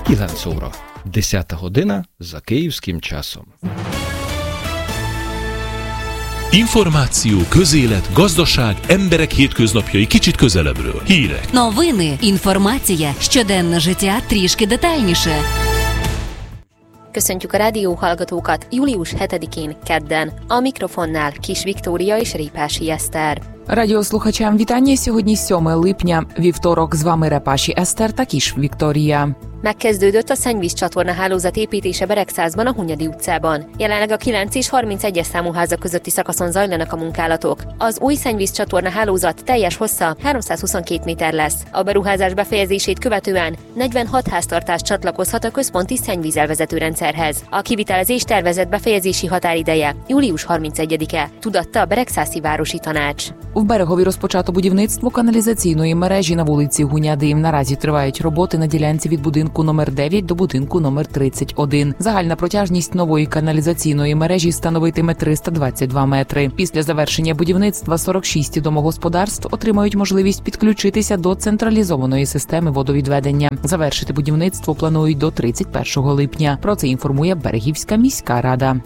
9 óra, 10 година за київським часом. Információ, közélet, gazdaság, emberek hétköznapjai kicsit közelebbről. Hírek. Новини, інформація, щоденне життя трішки детальніше. Köszöntjük a rádióhallgatókat július 7-én kedden. A mikrofonnál Kis Viktória és Répási Eszter. Радіослухачам вітання. Сьогодні 7 липня, вівторок. З вами Репаші Eszter та Kis Viktória. Megkezdődött a szennyvíz csatorna hálózat építése Beregszázban, a Hunyadi utcában. Jelenleg a 9 és 31-es számú házak közötti szakaszon zajlanak a munkálatok. Az új szennyvíz csatorna hálózat teljes hossza 322 méter lesz. A beruházás befejezését követően 46 háztartás csatlakozhat a központi szennyvízelvezető rendszerhez. A kivitelezés tervezett befejezési határideje július 31-e, tudatta a Beregszászi Városi Tanács. В Берегові розпочато будівництво каналізаційної мережі на вулиці Гуняди. Наразі тривають роботи на ділянці від будинку номер 9 до будинку номер 31. Загальна протяжність нової каналізаційної мережі становитиме 322 метри. Після завершення будівництва 46 домогосподарств отримають можливість підключитися до централізованої системи водовідведення. Завершити будівництво планують до 31 липня. Про це інформує Берегівська міська рада.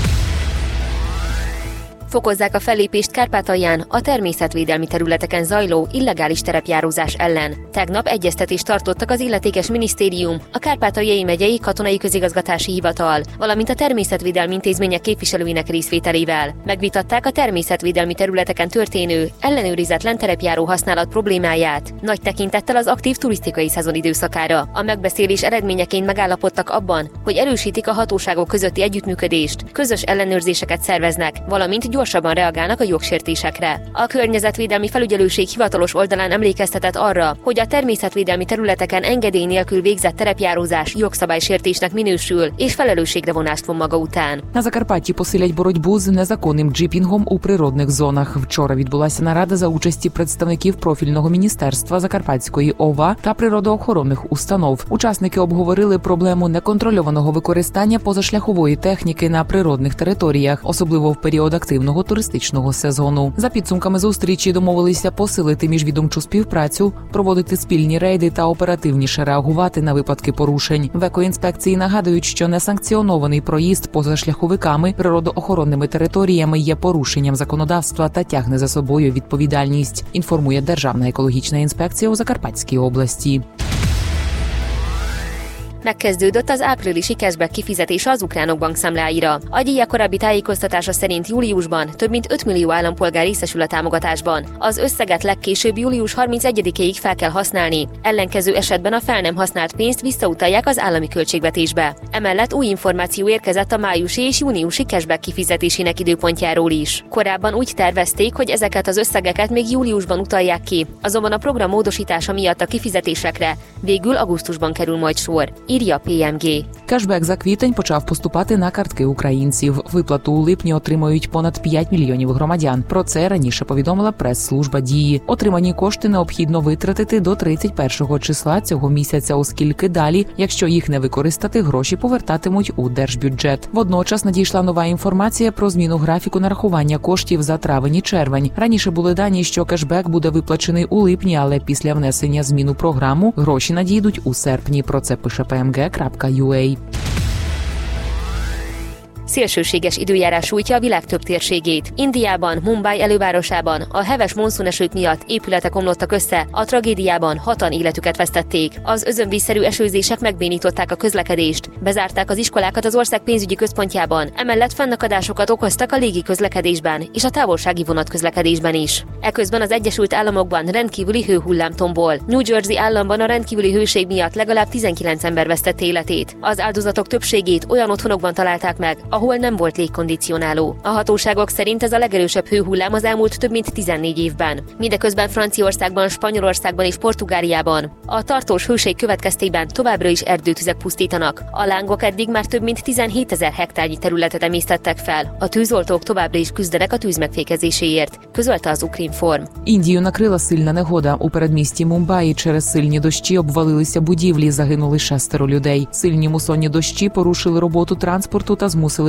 Fokozzák a fellépést Kárpátalján a természetvédelmi területeken zajló illegális terepjárózás ellen. Tegnap egyeztetést tartottak az illetékes minisztérium, a Kárpátaljai megyei katonai közigazgatási hivatal, valamint a természetvédelmi intézmények képviselőinek részvételével. Megvitatták a természetvédelmi területeken történő, ellenőrizetlen terepjáró használat problémáját, nagy tekintettel az aktív turisztikai szezon időszakára. A megbeszélés eredményeként megállapodtak abban, hogy erősítik a hatóságok közötti együttműködést, közös ellenőrzéseket szerveznek, valamint gyorsabban reagálnak a jogsértésekre. A Környezetvédelmi Felügyelőség hivatalos oldalán emlékeztetett arra, hogy a természetvédelmi területeken engedély nélkül végzett terepjárózás jogszabálysértésnek minősül, és felelősségre vonást von maga után. На Закарпатті посилять боротьбу з незаконним джипінгом у природних зонах. Вчора відбулася нарада за участі представників профільного міністерства, Закарпатської ОВА та природоохоронних установ. Учасники обговорили проблему неконтрольованого використання позашляхової техніки на природних територіях, особливо в період активного туристичного сезону. За підсумками зустрічі домовилися посилити міжвідомчу співпрацю, проводити спільні рейди та оперативніше реагувати на випадки порушень. В екоінспекції нагадують, що несанкціонований проїзд позашляховиками природоохоронними територіями є порушенням законодавства та тягне за собою відповідальність, інформує Державна екологічна інспекція у Закарпатській області. Megkezdődött az áprilisi cashback kifizetése az ukránok bankszámláira. A díjak korábbi tájékoztatása szerint júliusban több mint 5 millió állampolgár részesül a támogatásban. Az összeget legkésőbb július 31-ig fel kell használni. Ellenkező esetben a fel nem használt pénzt visszautalják az állami költségvetésbe. Emellett új információ érkezett a májusi és júniusi cashback kifizetésének időpontjáról is. Korábban úgy tervezték, hogy ezeket az összegeket még júliusban utalják ki, azonban a program módosítása miatt a kifizetésekre végül augusztusban kerül majd sor. Írja PMG. Кешбек за квітень почав поступати на картки українців. Виплату у липні отримають понад 5 мільйонів громадян. Про це раніше повідомила прес-служба Дії. Отримані кошти необхідно витратити до 31 числа цього місяця, оскільки далі, якщо їх не використати, гроші повертатимуть у держбюджет. Водночас надійшла нова інформація про зміну графіку нарахування коштів за травень і червень. Раніше були дані, що кешбек буде виплачений у липні, але після внесення змін у програму гроші надійдуть у серпні. Про це пише pmg.ua. Szélsőséges időjárás sújtja a világ több térségét. Indiában, Mumbai elővárosában a heves monszunesők miatt épületek omlottak össze, a tragédiában 6-an életüket vesztették. Az özönvízszerű esőzések megbénították a közlekedést, bezárták az iskolákat az ország pénzügyi központjában, emellett fennakadásokat okoztak a légi közlekedésben és a távolsági vonatközlekedésben is. Eközben az Egyesült Államokban rendkívüli hőhullám tombol. New Jersey államban a rendkívüli hőség miatt legalább 19 ember vesztette életét. Az áldozatok többségét olyan otthonokban találták meg, ahol nem volt légkondicionáló. A hatóságok szerint ez a legerősebb hőhullám az elmúlt több mint 14 évben. Mindeközben Franciaországban, Spanyolországban és Portugáliában a tartós hőség következtében továbbra is erdőtüzek pusztítanak. A lángok eddig már több mint 17 000 hektárnyi területet emésztettek fel. A tűzoltók továbbra is küzdenek a tűz megfékezéséért, közölte az Ukrinform. Індію накрила сильна негода. У передмісті Мумбаї через сильні дощі обвалилися будівлі, загинули 6 людей. Сильні мусонні дощі порушили роботу транспорту та змусили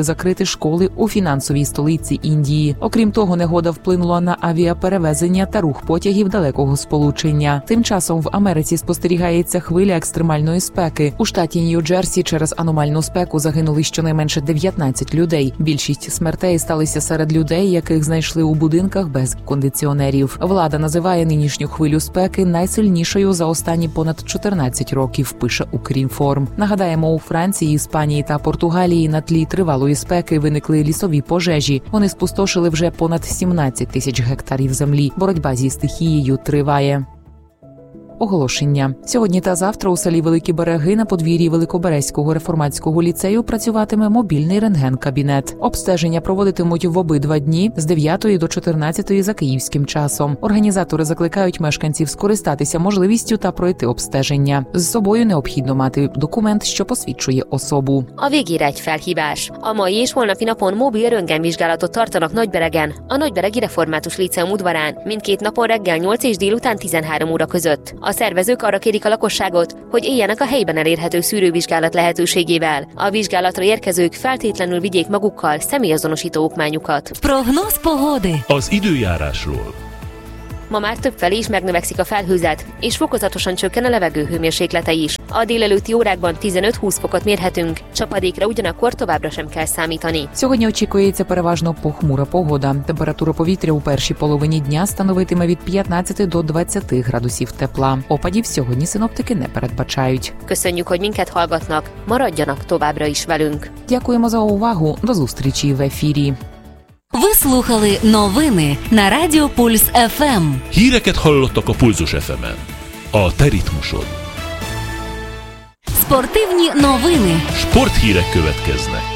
вирішили закрити школи у фінансовій столиці Індії. Окрім того, негода вплинула на авіаперевезення та рух потягів далекого сполучення. Тим часом в Америці спостерігається хвиля екстремальної спеки. У штаті Нью-Джерсі через аномальну спеку загинули щонайменше 19 людей. Більшість смертей сталися серед людей, яких знайшли у будинках без кондиціонерів. Влада називає нинішню хвилю спеки найсильнішою за останні понад 14 років, пише Укрінформ. Нагадаємо, у Франції, Іспанії та Португалії на тлі тривалої спеки виникли лісові пожежі. Вони спустошили вже понад 17 тисяч гектарів землі. Боротьба зі стихією триває. Оголошення. Сьогодні та завтра у селі Великі Береги на подвір'ї Великоберезького реформатського ліцею працюватиме мобільний рентген-кабінет. Обстеження проводитимуть в обидва дні з 9 до 14 за київським часом. Організатори закликають мешканців скористатися можливістю та пройти обстеження. З собою необхідно мати документ, що посвідчує особу. A végére egy felhívás. A mai és holnapi napon mobil röntgenvizsgálatot tartanak Nagyberegen, a Nagyberegi Református Líceum udvarán, mindkét napon reggel 8 és délután 13 óra között. A szervezők arra kérik a lakosságot, hogy éljenek a helyben elérhető szűrővizsgálat lehetőségével. A vizsgálatra érkezők feltétlenül vigyék magukkal személyazonosító okmányukat. Прогноз погоди. Az időjárásról. Ma már többfelé is megnövekszik a felhőzet, és fokozatosan csökken a levegő hőmérséklete is. A délelőtti órákban 15-20 fokot mérhetünk, csapadékra ugyanakkor továbbra sem kell számítani. Сьогодні очікується переважно похмура погода. Температура повітря у першій половині дня становитиме від 15 до 20 градусів тепла. Опадів сьогодні синоптики не передбачають. Köszönjük, hogy minket hallgatnak, maradjanak továbbra is velünk. Дякуємо за увагу. До зустрічі в ефірі. Ви слухали новини на Радіо Пульс ФМ. Híreket hallottak a Pulzus FM-en. A te ritmusod. Спортивні новини. Sporthírek következnek.